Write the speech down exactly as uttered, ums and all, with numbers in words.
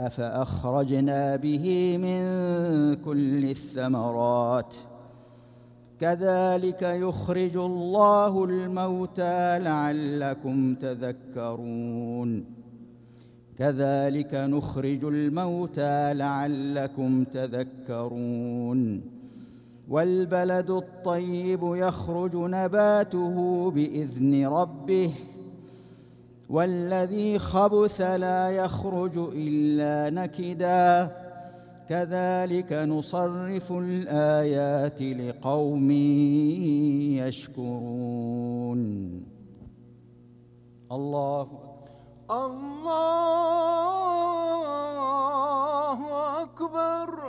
الماء فأخرجنا به من كل الثمرات كذلك يخرج الله الموتى لعلكم تذكرون كذلك نخرج الموتى لعلكم تذكرون والبلد الطيب يخرج نباته بإذن ربه والذي خبث لا يخرج إلا نكدا كذلك نصرف الآيات لقوم يشكرون. الله الله أكبر.